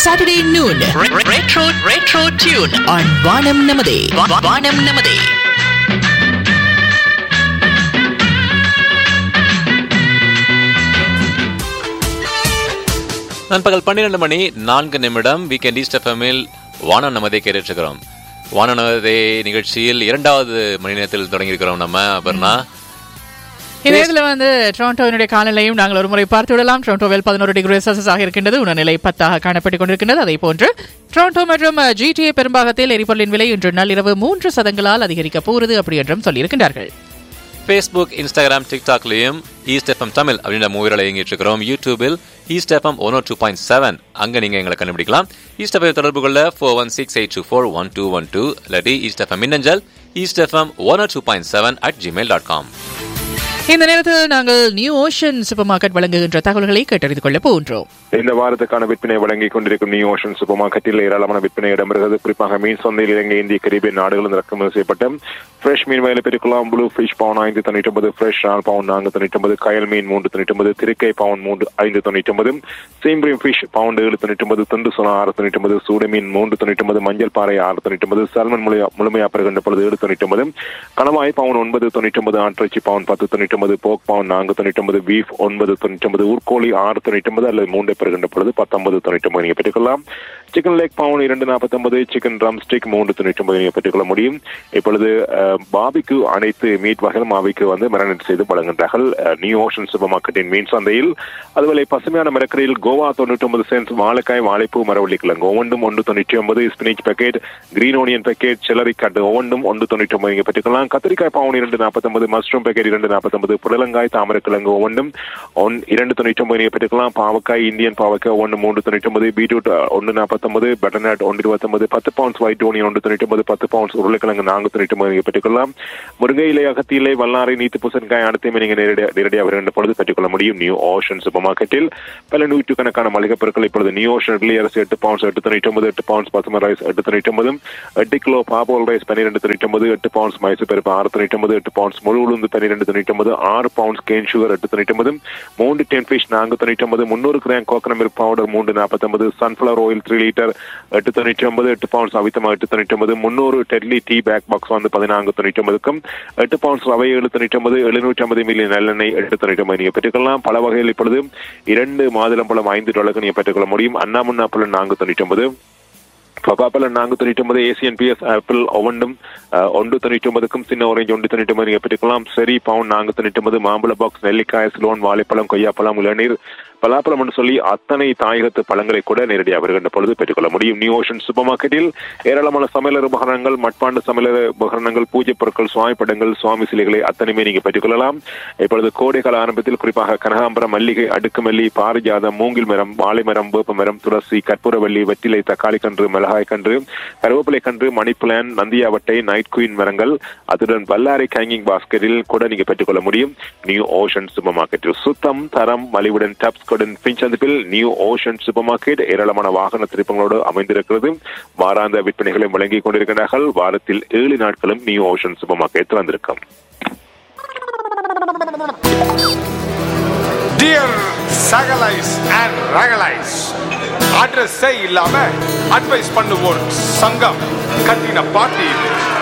Saturday noon. Retro tune on Vanam Namade. Vanam Namade. நண்பகல் 12:04 weekend east எஃப்எம்மில் வானம் நமதே கேட்டுருக்கிறோம். வானம் நமதே நிகழ்ச்சியில் 2வது மணி நேரத்தில் தொடங்கியிருக்கிறோம். நம்ம அபர்ணா இதில் டொரண்டோவினுடைய காலநிலையும் நாங்கள் ஒரு முறை பார்த்து விடலாம். டொரண்டோவில் 11 டிகிரி செல்சியஸ் ஆக இருக்கின்றது. உணநிலை 10 காணப்பட்டுக் கொண்டிருக்கின்றது. அதே போன்று டொரண்டோ மற்றும் GTA பெரும்பாகத்தில் எரிபொருளின் விலை இன்று நள்ளிரவு 3% அதிகரிக்கப் போகிறது அப்படி என்றும் சொல்லியிருக்கின்றார்கள். Facebook, Instagram, டிக்டாக்லையும் east FM Tamil அப்படின்ற மூவிகளை இயங்கிட்டு இருக்கிறோம். யூடியூபில் ஈஸ்ட் எஃப்எம் 102.7 அங்கே நீங்கள் எங்களை கண்டுபிடிக்கலாம். ஈஸ்ட் எஃப்எம் தொடர்பு கொள்ள 4168241212 இல்லாட்டி ஈஸ்ட் எஃப்எம் மின்னஞ்சல் eastfm102.7@gmail.com. இந்த நேரத்தில் நாங்கள் நியூ ஓஷன் சூப்பர் மார்க்கெட் வழங்குகின்ற தகவல்களை கேட்டறிந்து கொள்ள போகின்றோம். இந்த வாரத்துக்கான விற்பனை வழங்கிக் கொண்டிருக்கும் நியூ ஓஷன் சூப்பர் மார்க்கெட்டில் ஏராளமான விற்பனை இடம்பெறுகிறது. குறிப்பாக மீன் சந்தையில் இலங்கை, இந்திய, கரீபியன் நாடுகளில் இறக்குமதி செய்யப்பட்ட ஃப்ரெஷ் மீன் வகையில் பெற்றுக்கலாம். ப்ளூ ஃபிஷ் பவுன் 599, ஃப்ரெஷ் ஆல் பவுன் 499, கயல் மீன் 399, திருக்கை பவுன் 599, சீம்பிரியம் ஃபிஷ் பவுன் 799, துண்டு சுனா 699, சூட மீன் 399, மஞ்சள் பாறை 699, சல்மன் முழுமையா பெறுகின்ற பொழுது 799, கணவாய் பவுன் 999, ஆட்டிறைச்சி பவுன் 1099, போக் பவுன் 499, பீஃப் 999, ஊர்கோழி 699 அல்லது 3 பெறுகின்ற பொழுது 1999 நீங்கள் பெற்றுக்கொள்ளலாம். சிக்கன் லேக் பவுன் 249, சிக்கன் ட்ரம் ஸ்டிக் 399 நீங்கள் பெற்றுக்கொள்ள முடியும். இப்பொழுது பாபிக்கு அனைத்து மீட் வகைகள் மாவிக்கு மெரினேட் செய்து வழங்குகின்றார்கள் நியூ ஓஷன் சூப்பர் மார்க்கெட்டின் மீன் சந்தையில். அதுபோல பசுமையான மரக்கறியில் கோவா 99 சென்ட்ஸ், வாழைக்காய், வாழைப்பூ, மரவள்ளி கிழங்கு ஒவ்வொன்றும் 199, spinach packet, green onion packet, salary கட்டு ஒவ்வொன்றும் 199 நீங்கள் பெற்றுக்கலாம். கத்திரிக்காய் பவுன் 249, மஷ்ரூம் பேக்கெட் 249, புடலங்காய், தாமரை கிழங்கு ஒவ்வொன்றும் 299 நீங்கள் பெற்றுக்கலாம். பாவக்காய், இந்தியன் பாவக்காய் ஒன்று 399, beetroot 149, butternut 129, 10 pounds white onion 199, 10 pounds உருளைக்கிழங்கு 499 நீங்கள் பெற்றுக்கொள்ளலாம். முருங்கை இலை, அகத்தியிலை, வல்லாரை, நீத்து பூசணிக்காய் அனைத்தையுமே நீங்கள் நேரடியாக வருகின்ற பொழுது பெற்றுக்கொள்ள முடியும் நியூ ஓஷன் சூப்பர் மார்க்கெட்டில். பல நூற்றுக்கணக்கான மளிகை பொருட்கள் இப்பொழுது நியூ ஓஷன் இட்லி அரிசி 8 பவுண்ட்ஸ் 899, 8 பவுண்ட்ஸ் பசுமை rice 899, 8 kilo பாபோல் rice 1299, 8 pounds Mysore பருப்பு 699, 8 பவுண்ட்ஸ் முழு உளுந்து 1299, 6 pounds can sugar 899, 3 ten fish 499, 300 gram coconut milk powder 349, sunflower oil 3 litre 899, 8 pounds அவித்தமா 899, 300 deadly tea back box 1499க்கும், 8 pounds ரவை 799, 750 மில்லி நல்லெண்ணெய் 899 நீங்கள் பெற்றுக்கொள்ளலாம். பல வகையில் இப்பொழுது 2 மாதுளம்பழம் $5 நீங்கள் பெற்றுக்கொள்ள முடியும். அண்ணாமுன்னா பழம் 499, பப்பாப்பழம் 499, ஏசியன் ஆப்பிள் ஒவ்வொன்றும் 199க்கும், சின்ன ஆரஞ்சு 199 நீங்கள் பெற்றுக்கலாம். செரி பவுன் 499, மாம்பழ பாக்ஸ், நெல்லிக்காய், சிலோன், வாழைப்பழம், கொய்யாப்பழம், இளநீர், பலாப்பழம் என்று சொல்லி அத்தனை தாயகத்து பழங்களை கூட நேரடியாக வருகின்ற பொழுது பெற்றுக்கொள்ள முடியும். நியூ ஓஷன் சூப்பர் மார்க்கெட்டில் ஏராளமான சமையலர் உபகரணங்கள், மட்பாண்டு சமையலர் உபகரணங்கள், பூஜை பொருட்கள், சுவாமி படங்கள், சுவாமி சிலைகளை அத்தனையுமே நீங்கள் பெற்றுக்கொள்ளலாம். இப்பொழுது கோடைக்கால ஆரம்பத்தில் குறிப்பாக கனகாம்பரம், மல்லிகை, அடுக்குமல்லி, பாரிஜாதம், மூங்கில் மரம், வாழை மரம், வேப்ப மரம், துளசி, கற்பூரவள்ளி, வெற்றிலை, தக்காளி கன்று, மிளகாய் கன்று, கருவேப்பிலை கன்று, மணி பிளான், நந்தியாவட்டை, நைட் குயின் மரங்கள், அதுடன் பல்லாரி ஹேங்கிங் பாஸ்கெட்டில் கூட நீங்கள் பெற்றுக்கொள்ள முடியும் நியூ ஓஷன் சூப்பர் மார்க்கெட்டில். சுத்தம், தரம், மலிவுடன் tops பின்சந்திப்பில் new ocean super market ஏராளமான வாகன திருப்பங்களோடு அமைந்திருக்கிறது. வாராந்த விற்பனைகளை வழங்கிக் கொண்டிருக்கிறார்கள். வாரத்தில் 7 நாட்களும் நியூ ஓஷன் சூப்பர் மார்க்கெட் வந்திருக்கும். டியர் சகலைஸ் அண்ட் ரகலைஸ், அட்ரஸே இல்லாம அட்வைஸ் பண்ணுவோர் சங்கம் கட்டின பார்ட்டி இது.